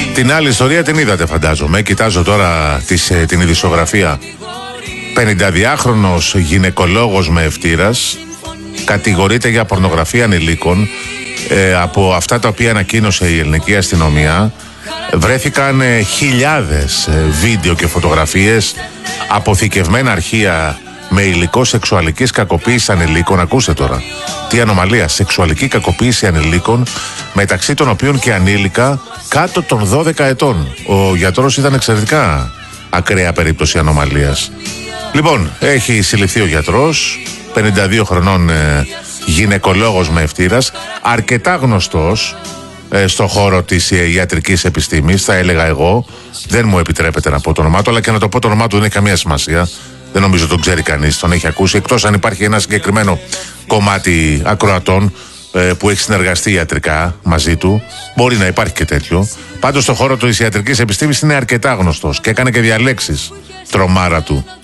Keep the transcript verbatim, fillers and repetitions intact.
Την άλλη ιστορία την είδατε, φαντάζομαι. Κοιτάζω τώρα της, την ειδησιογραφία. πενηνταδυάχρονος γυναικολόγος με ευτήρας κατηγορείται για πορνογραφία ανηλίκων. Ε, από αυτά τα οποία ανακοίνωσε η ελληνική αστυνομία, βρέθηκαν ε, χιλιάδες ε, βίντεο και φωτογραφίες, αποθηκευμένα αρχεία με υλικό σεξουαλικής κακοποίησης ανηλίκων. Ακούστε τώρα, τι ανομαλία, σεξουαλική κακοποίηση ανηλίκων, μεταξύ των οποίων και ανήλικα κάτω των δώδεκα ετών. Ο γιατρός ήταν εξαιρετικά ακραία περίπτωση ανομαλίας. Λοιπόν, έχει συλληφθεί ο γιατρός, πενήντα δύο χρονών ε, γυναικολόγος με ευτήρας, αρκετά γνωστός ε, στο χώρο της ε, ιατρικής επιστήμης, θα έλεγα εγώ. Δεν μου επιτρέπεται να πω το όνομά του, αλλά και να το πω το όνομά του δεν έχει καμία σημασία. Δεν νομίζω τον ξέρει κανείς, τον έχει ακούσει, εκτός αν υπάρχει ένα συγκεκριμένο κομμάτι ακροατών ε, που έχει συνεργαστεί ιατρικά μαζί του. Μπορεί να υπάρχει και τέτοιο. Πάντως στο χώρο της ιατρικής επιστήμης είναι αρκετά γνωστός και έκανε και διαλέξεις, τρομάρα του.